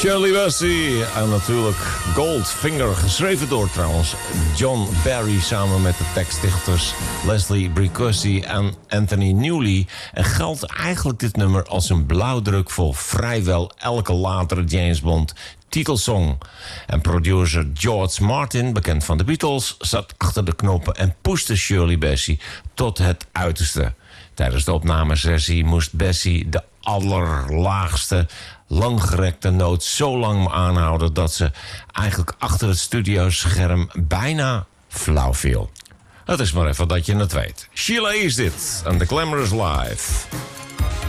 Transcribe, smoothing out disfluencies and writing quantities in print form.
Shirley Bassey en natuurlijk Goldfinger, geschreven door trouwens John Barry samen met de tekstdichters Leslie Bricusse en Anthony Newley. En geldt eigenlijk dit nummer als een blauwdruk voor vrijwel elke latere James Bond titelsong. En producer George Martin, bekend van de Beatles, zat achter de knoppen en pushte Shirley Bassey tot het uiterste. Tijdens de opnamesessie moest Bassey de allerlaagste, langgerekte noot zo lang aanhouden dat ze eigenlijk achter het studioscherm bijna flauw viel. Het is maar even dat je het weet. Sheila is dit en The Glamorous Life.